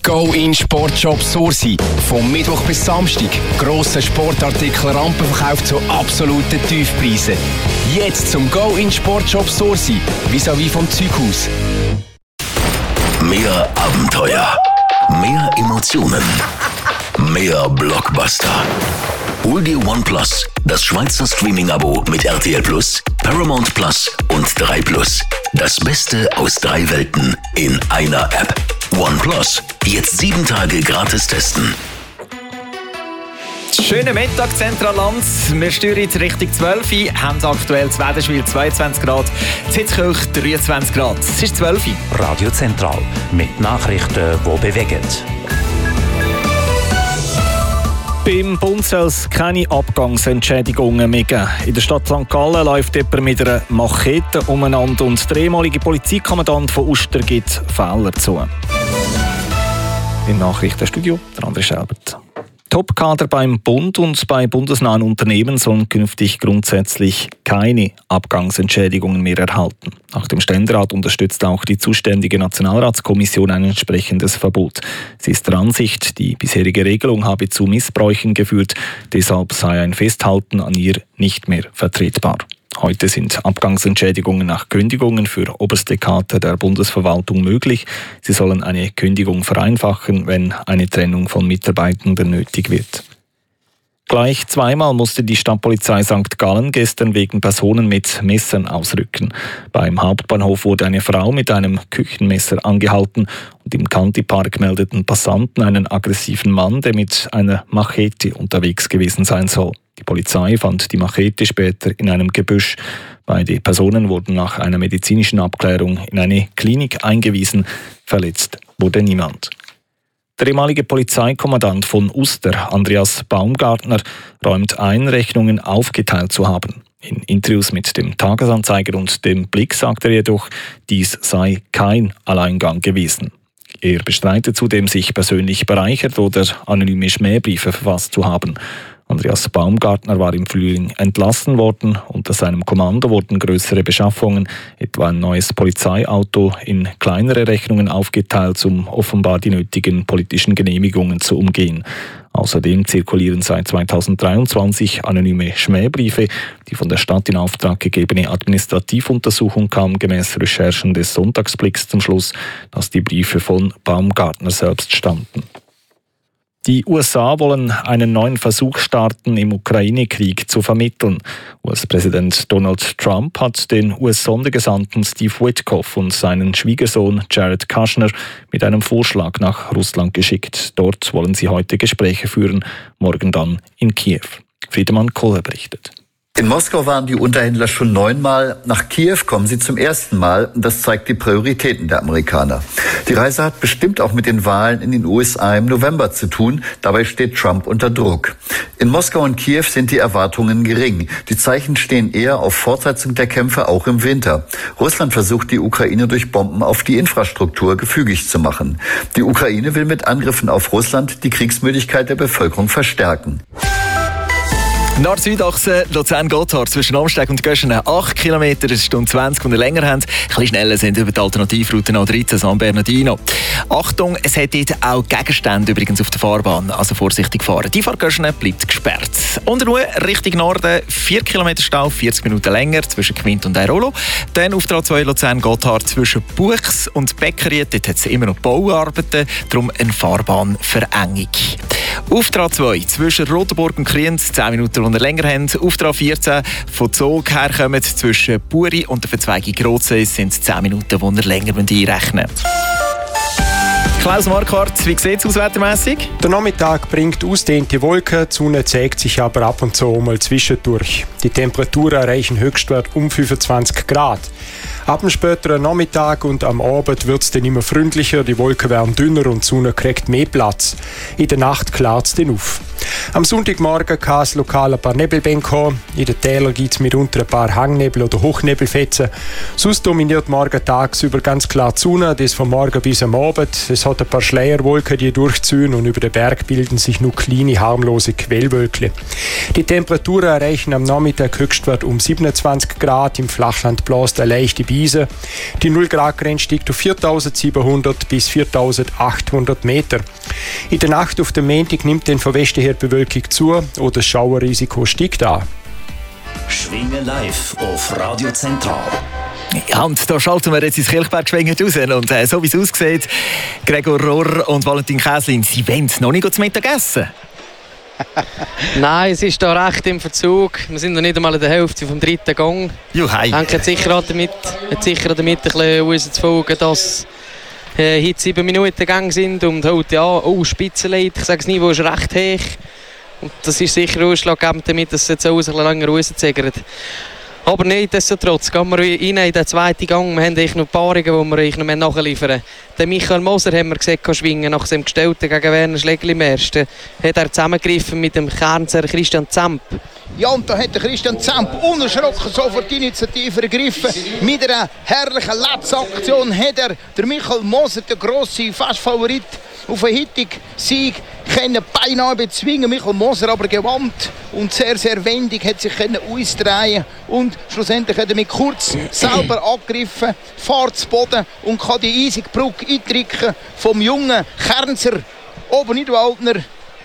Go in Sportshop Sursi. Vom Mittwoch bis Samstag. Grosser Sportartikel Rampenverkauf zu absoluten Tiefpreisen. Jetzt zum Go in Sportshop Sursi. Vis-à-vis vom Zeughaus. Mehr Abenteuer. Mehr Emotionen. Mehr Blockbuster. Hol dir OnePlus, das Schweizer Streaming-Abo mit RTL Plus, Paramount Plus und 3 Plus. Das Beste aus 3 Welten in einer App. OnePlus. Jetzt 7 Tage gratis testen. Schönen Mittag, Zentralanz. Wir steuern jetzt Richtung 12 Uhr, haben aktuell zu Wädenschwil 22 Grad, Zitzkirch 23 Grad. Es ist 12 Uhr. Radio Zentral mit Nachrichten, die bewegen. Beim Bund soll es keine Abgangsentschädigungen mehr geben. In der Stadt St. Gallen läuft jemand mit einer Machete umeinander und der ehemalige Polizeikommandant von Uster gibt Fehler zu. Im Nachrichtenstudio der André Schelbert. Top-Kader beim Bund und bei bundesnahen Unternehmen sollen künftig grundsätzlich keine Abgangsentschädigungen mehr erhalten. Nach dem Ständerat unterstützt auch die zuständige Nationalratskommission ein entsprechendes Verbot. Sie ist der Ansicht, die bisherige Regelung habe zu Missbräuchen geführt, deshalb sei ein Festhalten an ihr nicht mehr vertretbar. Heute sind Abgangsentschädigungen nach Kündigungen für oberste Kader der Bundesverwaltung möglich. Sie sollen eine Kündigung vereinfachen, wenn eine Trennung von Mitarbeitenden nötig wird. Gleich zweimal musste die Stadtpolizei St. Gallen gestern wegen Personen mit Messern ausrücken. Beim Hauptbahnhof wurde eine Frau mit einem Küchenmesser angehalten und im Kantipark meldeten Passanten einen aggressiven Mann, der mit einer Machete unterwegs gewesen sein soll. Die Polizei fand die Machete später in einem Gebüsch. Beide Personen wurden nach einer medizinischen Abklärung in eine Klinik eingewiesen. Verletzt wurde niemand. Der ehemalige Polizeikommandant von Uster, Andreas Baumgartner, räumt ein, Rechnungen aufgeteilt zu haben. In Interviews mit dem Tagesanzeiger und dem Blick sagt er jedoch, dies sei kein Alleingang gewesen. Er bestreitet zudem, sich persönlich bereichert oder anonyme Schmähbriefe verfasst zu haben. Andreas Baumgartner war im Frühling entlassen worden. Unter seinem Kommando wurden größere Beschaffungen, etwa ein neues Polizeiauto, in kleinere Rechnungen aufgeteilt, um offenbar die nötigen politischen Genehmigungen zu umgehen. Außerdem zirkulieren seit 2023 anonyme Schmähbriefe. Die von der Stadt in Auftrag gegebene Administrativuntersuchung kam gemäß Recherchen des Sonntagsblicks zum Schluss, dass die Briefe von Baumgartner selbst stammten. Die USA wollen einen neuen Versuch starten, im Ukraine-Krieg zu vermitteln. US-Präsident Donald Trump hat den US-Sondergesandten Steve Witkoff und seinen Schwiegersohn Jared Kushner mit einem Vorschlag nach Russland geschickt. Dort wollen sie heute Gespräche führen, morgen dann in Kiew. Friedemann Kohler berichtet. In Moskau waren die Unterhändler schon 9-mal. Nach Kiew kommen sie zum ersten Mal. Das zeigt die Prioritäten der Amerikaner. Die Reise hat bestimmt auch mit den Wahlen in den USA im November zu tun. Dabei steht Trump unter Druck. In Moskau und Kiew sind die Erwartungen gering. Die Zeichen stehen eher auf Fortsetzung der Kämpfe auch im Winter. Russland versucht, die Ukraine durch Bomben auf die Infrastruktur gefügig zu machen. Die Ukraine will mit Angriffen auf Russland die Kriegsmüdigkeit der Bevölkerung verstärken. Nord-Süd-Achse Luzern-Gotthard zwischen Amsteg und Göschenen 8 km, das ist Stunde 20, und ihr länger habt. Ein bisschen schneller sind über die Alternativroute A13 San Bernardino. Achtung, es hat dort auch Gegenstände übrigens auf der Fahrbahn, also vorsichtig fahren. Die Fahrt Göschenen bleibt gesperrt. Und Ruhe Richtung Norden 4 km Stau, 40 Minuten länger zwischen Quint und Airolo. Dann auf der A2 Luzern-Gotthard zwischen Buchs und Beckeriet, dort hat es immer noch Bauarbeiten, darum eine Fahrbahnverengung. Auf der A2 zwischen Rotenburg und Kriens 10 Minuten, die ihr länger habt. Auf der A14 von Zog herkommen zwischen Buri und der Verzweigung Grotsees sind es 10 Minuten, die ihr länger einrechnen müsst. Klaus Marquardt, wie sieht es aus wettermässig? Der Nachmittag bringt ausdehnte Wolken, die Sonne zeigt sich aber ab und zu mal zwischendurch. Die Temperaturen erreichen Höchstwert um 25 Grad. Ab dem späteren Nachmittag und am Abend wird es dann immer freundlicher, die Wolken werden dünner und die Sonne kriegt mehr Platz. In der Nacht klart es dann auf. Am Sonntagmorgen kann es lokal ein paar Nebelbänke haben. In den Tälern gibt es mitunter ein paar Hangnebel oder Hochnebelfetzen. Sonst dominiert morgen tagsüber ganz klar die Sonne, das von morgen bis am Abend. Es hat ein paar Schleierwolken, die durchziehen, und über den Berg bilden sich nur kleine, harmlose Quellwölkchen. Die Temperaturen erreichen am Nachmittag Höchstwert um 27 Grad. Im Flachland bläst ein leichte Biese. Die 0-Grad-Grenze steigt auf 4.700 bis 4.800 Meter. In der Nacht auf den Montag nimmt dann von Westen her die Bewölkung zu oder das Schauerrisiko steigt an. Schwingen live auf Radio Zentral. Ja, und da schalten wir jetzt ins Kilchberg-Schwingen raus. Und so wie es aussieht, Gregor Rohr und Valentin Käslin, sie wollen noch nicht zu Mittag essen. Nein, es ist da recht im Verzug. Wir sind noch nicht einmal in der Hälfte vom 3. Gang. Ich denke, sicher damit ein bisschen herauszufolgen, dass heute 7 Minuten Gang sind und heute Spitzenleit. Ich sage, das Niveau ist recht hoch. Und das ist sicher ausschlaggebend damit, dass es jetzt auch ein bisschen länger rauszögert. Aber nichtsdestotrotz gehen wir rein in den 2. Gang. Wir haben noch Paarungen, die wir noch nachliefern müssen. Den Michael Moser haben wir gesehen, kann schwingen nach seinem Gestellten gegen Werner Schlegel im ersten. Hat er zusammengegriffen mit dem Kernzer Christian Zemp. Ja, und da hat der Christian Zemp unerschrocken sofort die Initiative ergriffen. Mit einer herrlichen Letzaktion hat er der Michael Moser, der grosse Festfavorit, auf einen heutigen Sieg beinahe bezwingen. Michael Moser aber gewandt und sehr, sehr wendig hat sich ausdrehen und schlussendlich hat er mit kurz selber angegriffen, fährt zu Boden und kann die eisige Brücke eindrücken vom jungen Kernzer Obernidwaldner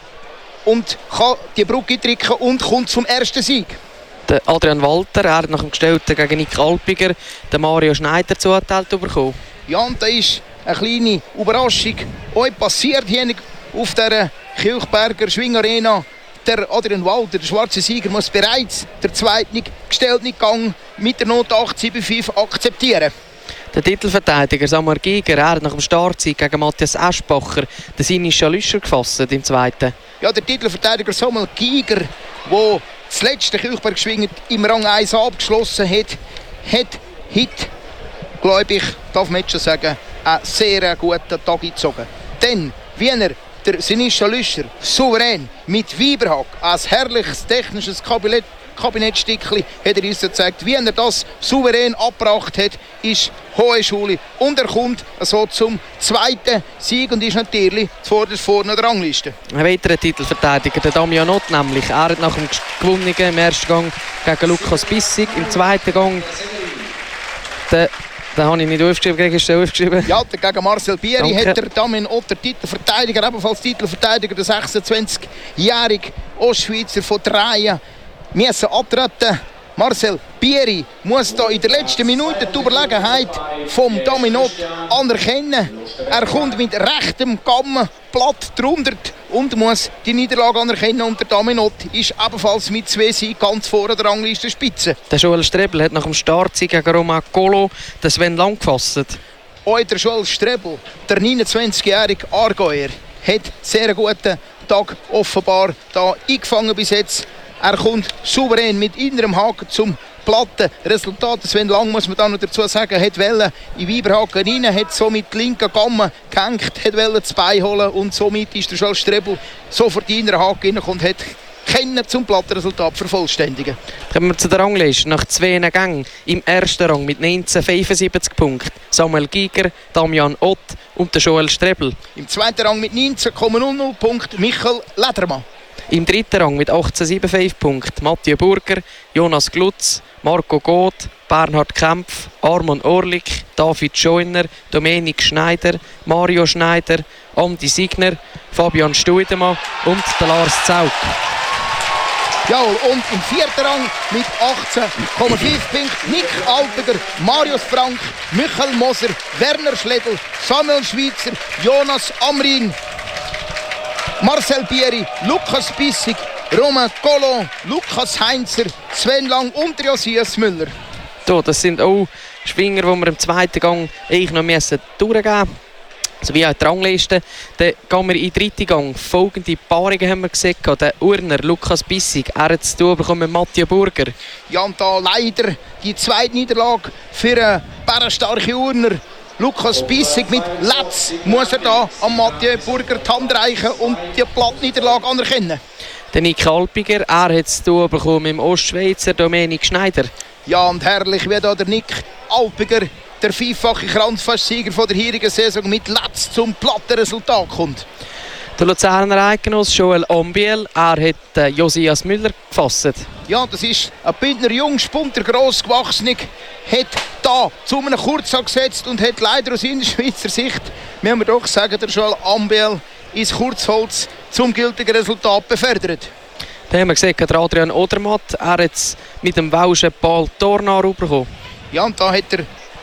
und kann die Brücke eindrücken und kommt zum ersten Sieg. Der Adrian Walter, er hat nach dem Gestellten gegen Nick Alpiger den Mario Schneider zugeteilt bekommen. Ja, und da ist eine kleine Überraschung heute passiert hier auf der Kilchberger Schwingarena. Der Adrian Walter, der schwarze Sieger, muss bereits der zweiten gestellten Gang mit der Note 8,75 akzeptieren. Der Titelverteidiger Samuel Giger, er hat nach dem Startsieg gegen Matthias Eschbacher den Sinischen Lüscher gefasst im zweiten. Ja, der Titelverteidiger Samuel Giger, der das letzte Kilchberg-Schwingen im Rang 1 abgeschlossen hat heute, glaube ich, darf man jetzt schon sagen, einen sehr guten Tag gezogen. Denn, wie er der Sinischa Lüscher souverän mit Weiberhack ein herrliches technisches Kabinettstückchen hat er uns gezeigt, wie er das souverän abgebracht hat, ist hohe Schule. Und er kommt so zum zweiten Sieg und ist natürlich zuvorderst vorne der Rangliste. Ein weiterer Titelverteidiger, der Damian Ott nämlich. Er hat nach dem gewonnenen im ersten Gang gegen Lukas Bissig, im zweiten Gang den habe ich nicht aufgeschrieben. Ja, gegen Marcel Bieri hat der Damian Ott, der Titelverteidiger, ebenfalls Titelverteidiger, der 26-jährige Ostschweizer von Dreien, müssen antreten. Marcel Bieri muss da in der letzten Minute die Überlegenheit vom Damian Ott anerkennen. Er kommt mit rechtem Gamm platt drunter und muss die Niederlage anerkennen. Und der Damian Ott ist ebenfalls mit 2 Siegen ganz vorne der Rangliste Spitze. Der Joel Strebel hat nach dem Startsieg gegen Romain Colo den Sven Lang gefasst. Auch der Joel Strebel, der 29-jährige Aargauer, hat sehr guten Tag offenbar da eingefangen bis jetzt. Er kommt souverän mit innerem Haken zum platten Resultat. Sven Lang, muss man dann noch dazu sagen, hat in Weiberhaken rein, hat so mit linken Gamme gehängt, hat das Bein holen und somit ist der Joel Strebel sofort in den Haken reingekommen und hat können zum Plattenresultat vervollständigen. Kommen wir zu der Rangliste. Nach 2 Gängen im ersten Rang mit 19,75 Punkten Samuel Giger, Damian Ott und der Joel Strebel. Im zweiten Rang mit 19,00 Punkten Michael Ledermann. Im dritten Rang mit 18,75 Punkten Mathieu Burger, Jonas Glutz, Marco Goth, Bernhard Kempf, Armon Orlik, David Scheuner, Dominik Schneider, Mario Schneider, Andi Signer, Fabian Studemann und der Lars Zaug. Jawohl, und im vierten Rang mit 18,5 Punkten Nick Alpiger, Marius Frank, Michael Moser, Werner Schlegel, Samuel Schweitzer, Jonas Amrin, Marcel Bieri, Lukas Bissig, Romain Collon, Lukas Heinzer, Sven Lang und Josias Müller. Das sind auch Schwinger, die wir im zweiten Gang noch durchgeben müssen. Also wie auch die Rangliste. Dann gehen wir in den dritten Gang. Folgende Paarungen haben wir gesehen. Der Urner Lukas Bissig, er hat es zu tun bekommen mit Mathieu Burger. Ja, und da leider die zweite Niederlage für einen bärenstarken Urner. Lukas Bissig mit Letz muss er da an Mathieu Burger die Hand reichen und die Plattniederlage anerkennen. Der Nick Alpiger, er hat es zu tun bekommen mit dem Ostschweizer Dominik Schneider. Ja, und herrlich, wie da der Nick Alpiger, der vielfache Kranzfastsieger von der heurigen Saison, mit Letz zum platten Resultat kommt. Der Luzerner Eidgenoss Joel Ambiel, er hat Josias Müller gefasst. Ja, das ist ein Bündner Jungspunter, grossgewachsener, hat da zu einem Kurzhaar gesetzt und hat leider aus Innerschweizer Sicht, müssen wir doch sagen, der Joel Ambiel ins Kurzholz zum gültigen Resultat befördert. Da haben wir gesehen, der Adrian Odermatt, er hat es mit dem Welschen Paul Tornar bekommen. Ja, und da hat der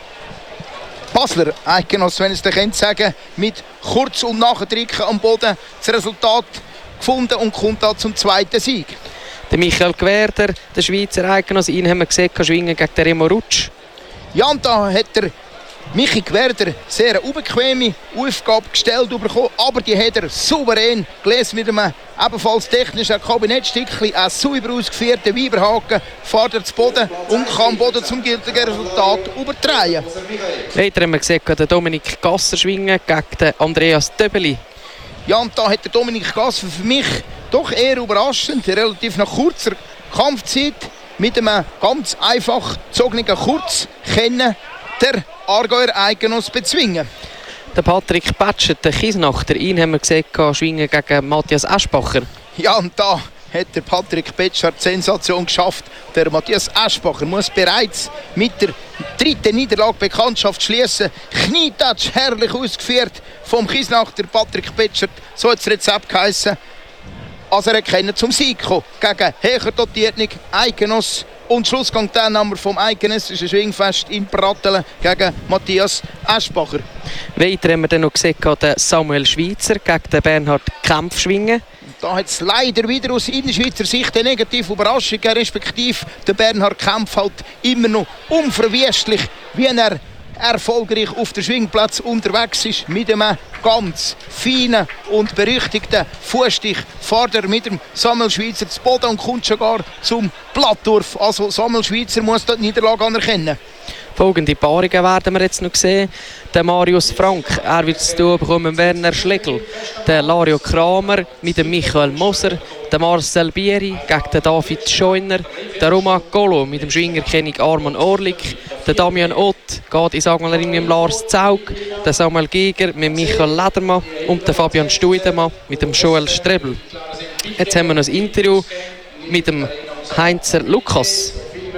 Basler Eidgenoss, wenn ich es kennt, sagen, mit Kurz- und Nachdrücken am Boden das Resultat gefunden und kommt da zum zweiten Sieg. Der Michael Gwerder, der Schweizer Eidgenoss, ihn haben wir gesehen, kann schwingen gegen den Remo Rutsch. Ja, und da hat der Michi Gwerder sehr unbequeme Aufgabe gestellt bekommen, aber die hat er souverän gelesen mit einem ebenfalls technischen Kabinettstückchen, ein sauber ausgeführter Weiberhaken, fährt er zu Boden und kann Boden zum gültigen Resultat übertragen. Weiter haben wir gesehen, den Dominik Gasser schwingen gegen den Andreas Döbeli. Ja, und da hat der Dominik Gasser für mich doch eher überraschend, relativ nach kurzer Kampfzeit, mit einem ganz einfach gezogenen Kurzkennen der Aargauer Eidgenoss bezwingen. Der Patrick Petschet, der Kiesnachter, ihn haben wir gesehen, schwingen gegen Matthias Eschbacher. Ja, und da hat der Patrick Petschert die Sensation geschafft. Der Matthias Eschbacher muss bereits mit der dritten Niederlage Bekanntschaft schließen. Knietatsch, herrlich ausgeführt vom Kiesnachter Patrick Petschert. So hat das Rezept geheissen. Also er können zum Sieg kommen gegen höher dotierten Eidgenoss. Und Schlussgang-Teilnehmer vom Eidgenössischen Schwingfest in Pratteln gegen Matthias Eschbacher. Weiter haben wir dann noch gesehen, den Samuel Schweizer gegen den Bernhard Kempf schwingen. Da hat es leider wieder aus Innerschweizer Sicht eine negative Überraschung gegeben, respektive der Bernhard Kempf halt immer noch unverwüstlich, wie er erfolgreich auf dem Schwingplatz unterwegs ist, mit einem ganz feinen und berüchtigten Fußstich fährt er mit dem Samuel Schweizer zu Boden und kommt sogar zum Plattdorf. Also Samuel Schweizer muss dort die Niederlage anerkennen. Folgende Paarungen werden wir jetzt noch sehen. Der Marius Frank, er wird es bekommen mit Werner Schlegel. Der Lario Kramer mit dem Michael Moser. Der Marcel Bieri gegen den David Scheuner. Der Roma Golo mit dem Schwingerkönig Arman Orlik. Der Damian Ott geht ins Agmelring mit dem Lars Zaug. Der Samuel Giger mit Michael Ledermann. Und der Fabian Stuidemann mit dem Joel Strebel. Jetzt haben wir noch ein Interview mit dem Heinzer Lukas.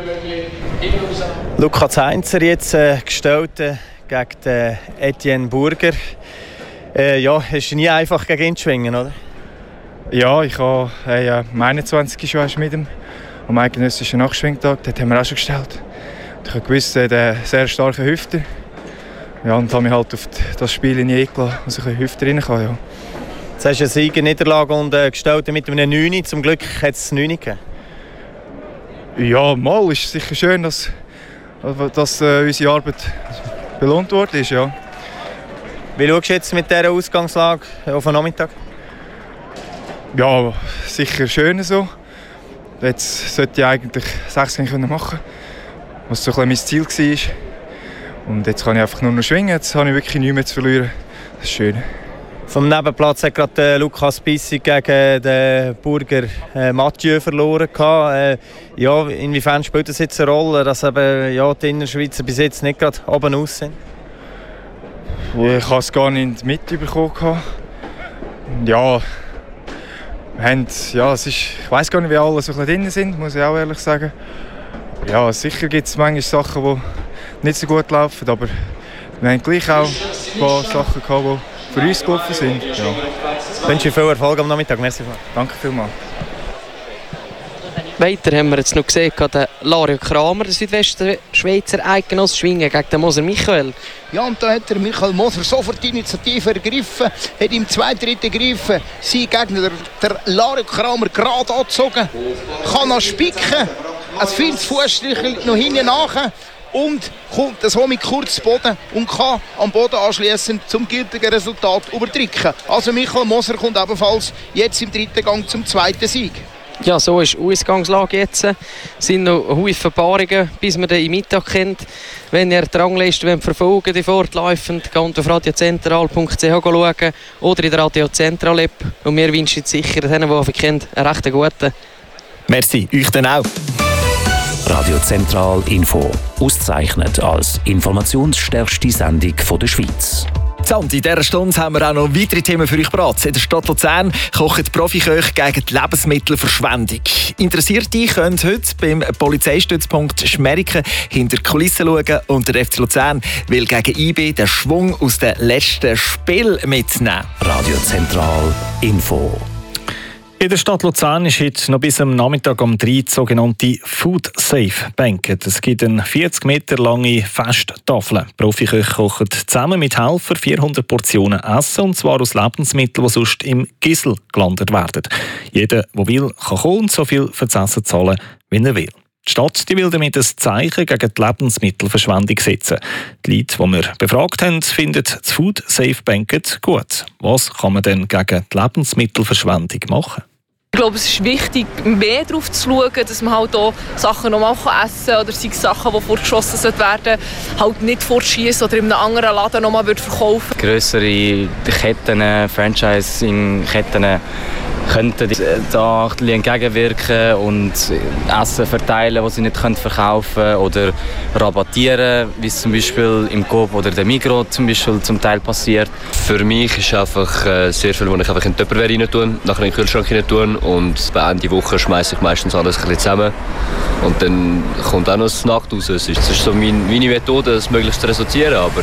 Lukas Heinzer jetzt gestellt gegen den Etienne Burger. Ja, es ist nie einfach gegen ihn zu schwingen, oder? Ja, ich habe am 21. schon mit ihm am eidgenössischen Nachschwingtag. Dort haben wir auch schon gestellt. Ich habe gewusst, er hat einen sehr starken Hüfter. Ja, und habe mich halt auf das Spiel nie eingelassen, dass ich einen Hüfter rein kann. Ja. Jetzt hast du eine Sieger-Niederlage und gestellt mit einem 9. Zum Glück hat es 9 gegeben. Ja, mal ist sicher schön, dass unsere Arbeit belohnt worden ist. Ja. Wie schaust du jetzt mit dieser Ausgangslage auf den Nachmittag? Ja, sicher schön so. Jetzt sollte ich eigentlich 6 machen können, was so ein bisschen mein Ziel war. Und jetzt kann ich einfach nur noch schwingen, jetzt habe ich wirklich nichts mehr zu verlieren. Das ist schön. Vom Nebenplatz hat gerade Lukas Bissig gegen den Burger Mathieu verloren. Ja, inwiefern spielt das jetzt eine Rolle, dass eben, ja, die Innerschweizer bis jetzt nicht gerade oben aus sind? Ich habe es gar nicht mitbekommen. Ja, ich weiss gar nicht, wie alle so drin sind, muss ich auch ehrlich sagen. Ja, sicher gibt es manchmal Sachen, die nicht so gut laufen, aber wir haben gleich auch ein paar Sachen gehabt, die für uns gelaufen sind. Ja. Ich wünsche viel Erfolg am Nachmittag. Merci. Danke vielmals. Weiter haben wir jetzt noch gesehen, den Lario Kramer, der Südwestschweizer Eidgenoss, schwingen gegen den Moser Michael. Ja, und da hat der Michael Moser sofort die Initiative ergriffen, hat im zweiten Ritt ergriffen, sein Gegner, der Lario Kramer, gerade angezogen, kann noch spicken, ein feines Fußstückchen noch hinten nach und kommt so mit kurz Boden und kann am Boden anschliessend zum gültigen Resultat überdrücken. Also Michael Moser kommt ebenfalls jetzt im dritten Gang zum zweiten Sieg. Ja, so ist die Ausgangslage jetzt. Es sind noch viele Paarungen, bis man den Mittag kennt. Wenn ihr die Rangliste verfolgen die fortlaufend, geht auf radiozentral.ch schauen oder in der Radio Central App. Und wir wünschen sicher denen, die kennt, einen recht guten. Merci, euch dann auch. Radio Central Info, ausgezeichnet als informationsstärkste Sendung der Schweiz. So, und in dieser Stunde haben wir auch noch weitere Themen für euch parat. In der Stadt Luzern kochen Profiköche gegen die Lebensmittelverschwendung. Interessierte können heute beim Polizeistützpunkt Schmeriken hinter die Kulissen schauen und der FC Luzern will gegen IB den Schwung aus dem letzten Spiel mitnehmen. Radio Zentral Info. In der Stadt Luzern ist heute noch bis am Nachmittag um 3 die sogenannte Food Safe Banquet. Es gibt eine 40 Meter lange Festtafel. Profiköche kochen zusammen mit Helfern 400 Portionen Essen, und zwar aus Lebensmitteln, die sonst im Gissel gelandet werden. Jeder, der will, kann kommen und so viel für das Essen zahlen, wie er will. Die Stadt will damit ein Zeichen gegen die Lebensmittelverschwendung setzen. Die Leute, die wir befragt haben, finden das Food Safe Banquet gut. Was kann man denn gegen die Lebensmittelverschwendung machen? Ich glaube, es ist wichtig, mehr darauf zu schauen, dass man halt auch Sachen nochmal essen kann oder sei es Sachen, die vorgeschossen werden, halt nicht fortschießen oder in einem anderen Laden nochmal verkaufen. Grössere Ketten, Franchising-Ketten könnten da entgegenwirken und Essen verteilen, das sie nicht verkaufen können, oder rabattieren, wie es zum Beispiel im Coop oder der Migros zum Beispiel zum Teil passiert. Für mich ist einfach sehr viel, was ich einfach in die Tupperware rein tun, nachher in den Kühlschrank rein tun, und bei Ende Woche schmeiße ich meistens alles ein bisschen zusammen und dann kommt auch noch das Nacht raus. Das ist so meine Methode, das möglichst zu reduzieren, aber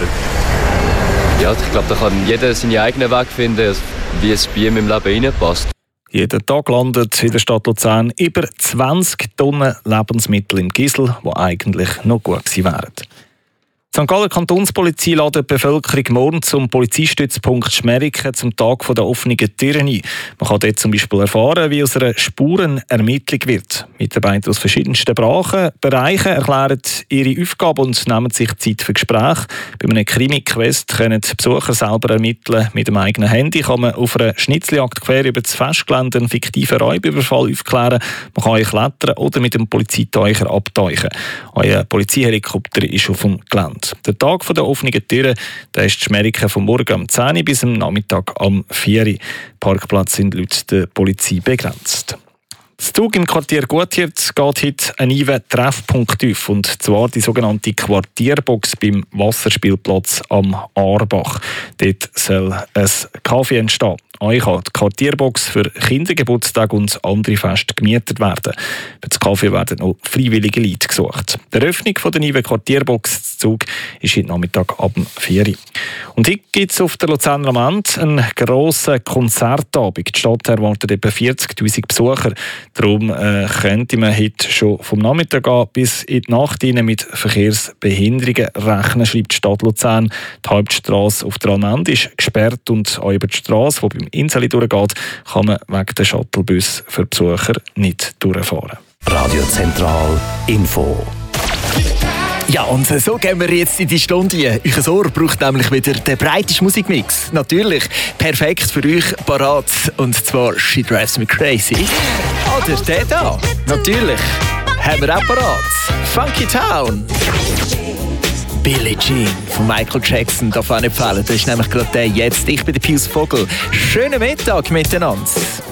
ja, ich glaube, da kann jeder seinen eigenen Weg finden, wie es bei ihm im Leben reinpasst. Jeden Tag landet in der Stadt Luzern über 20 Tonnen Lebensmittel im Gissel, die eigentlich noch gut gewesen wären. Die St. Galler Kantonspolizei lädt die Bevölkerung morgen zum Polizeistützpunkt Schmeriken zum Tag der offenen Türen ein. Man kann dort zum Beispiel erfahren, wie aus einer Spurenermittlung wird. Mitarbeiter aus verschiedensten Bereichen erklären ihre Aufgabe und nehmen sich Zeit für Gespräche. Bei einem Krimi-Quest können die Besucher selber ermitteln. Mit dem eigenen Handy kann man auf einer Schnitzeljagd quer über das Festgelände einen fiktiven Raubüberfall aufklären. Man kann klettern oder mit dem Polizeitaucher abtauchen. Euer Polizeihelikopter ist auf dem Gelände. Der Tag der offenen Türen, der ist Schmeriken vom Morgen um 10 Uhr bis am Nachmittag um 4 Uhr. Parkplätze sind laut der Polizei begrenzt. Das Zug im Quartier Guthirt geht heute einen neuen Treffpunkt auf, und zwar die sogenannte Quartierbox beim Wasserspielplatz am Aarbach. Dort soll ein Café entstehen. Euch kann die Quartierbox für Kindergeburtstage und andere Feste gemietet werden. Für das Café werden noch freiwillige Leute gesucht. Die Eröffnung der neuen Quartierbox Zug ist heute Nachmittag ab 4 Uhr. Und heute gibt es auf der Luzerner Amend einen grossen Konzertabend. Die Stadt erwartet etwa 40'000 Besucher. Darum könnte man heute schon vom Nachmittag an bis in die Nacht mit Verkehrsbehinderungen rechnen, schreibt die Stadt Luzern. Die Hauptstrasse auf der Amend ist gesperrt, und auch über die Strasse, die beim Inseli durchgeht, kann man wegen der Shuttlebus für Besucher nicht durchfahren. Radio Zentral Info. Ja, und so gehen wir jetzt in die Stunde. Euer Ohr braucht nämlich wieder den breitesten Musikmix. Natürlich perfekt für euch parat. Und zwar «She Drives Me Crazy». Oder der da. Natürlich haben wir auch parat. «Funky Town». «Billie Jean» von Michael Jackson darf auch nicht fehlen. Das ist nämlich gerade der jetzt. Ich bin der Pius Vogel. Schönen Mittag miteinander.